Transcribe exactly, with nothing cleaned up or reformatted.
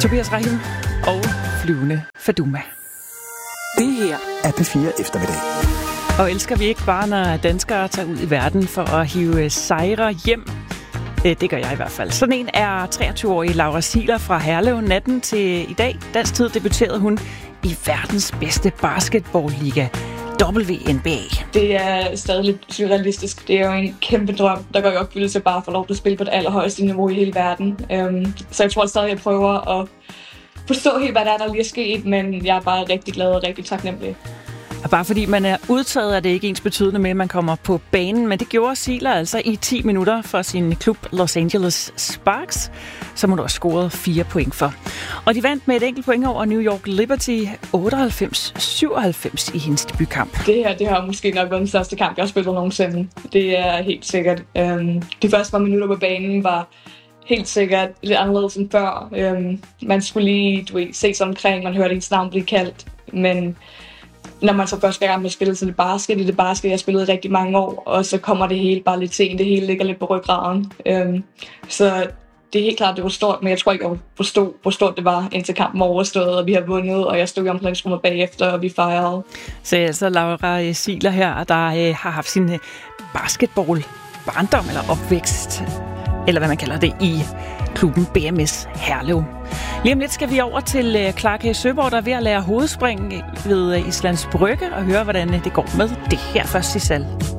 Tobias Rahim og Flyvende Faduma. Det her er P fire Eftermiddag. Og elsker vi ikke bare, når danskere tager ud i verden for at hive sejre hjem? Det gør jeg i hvert fald. Sådan en er treogtyve-årige Laura Sieler fra Herlev. Natten til i dag, dansk tid, debuterede hun i verdens bedste basketballliga, W N B A. Det er stadig lidt surrealistisk. Det er jo en kæmpe drøm, der går i opfyldelse bare at få lov til at spille på det allerhøjeste niveau i hele verden. Um, så jeg tror stadig, jeg prøver at forstå helt, hvad der er, der lige er sket, men jeg er bare rigtig glad og rigtig taknemmelig. Og bare fordi man er udtaget, er det ikke ens betydende med, at man kommer på banen, men det gjorde Sieler altså i ti minutter for sin klub Los Angeles Sparks, som hun også scorede fire point for. Og de vandt med et enkelt point over New York Liberty, otteoghalvfems syvoghalvfems i hendes debutkamp. Det her det har måske nok været den største kamp, jeg har spillet nogensinde. Det er helt sikkert. De første par minutter på banen var helt sikkert lidt anderledes end før. Man skulle lige du ved, se sig omkring, man hørte ens navn blive kaldt, men når man så første gang med spillet sådan det basket, i det basket, jeg spillede i rigtig mange år, og så kommer det hele bare lidt sent, det hele ligger lidt på ryggraden. Øhm, så det er helt klart, det var stort, men jeg tror ikke, jeg forstod, hvor stort det var, indtil kampen var overstået, og vi har vundet, og jeg stod i omklædningsrummet bagefter, og vi fejrede. Så altså Laura Sieler her, der øh, har haft sin øh, basketball-barndom eller opvækst, eller hvad man kalder det, i klubben B M S Herlev. Lige om lidt skal vi over til Clark Søborg, der er ved at lære hovedspring ved Islands Brygge, og høre, hvordan det går med det her først i salg.